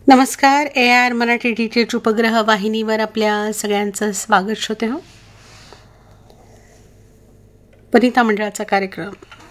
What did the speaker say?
नमस्कार. AR Marathi DTH उपग्रह वाहिनीवर आपल्या सगळ्यांचं स्वागत. श्रोते हो, वनिता मंडळाचा कार्यक्रम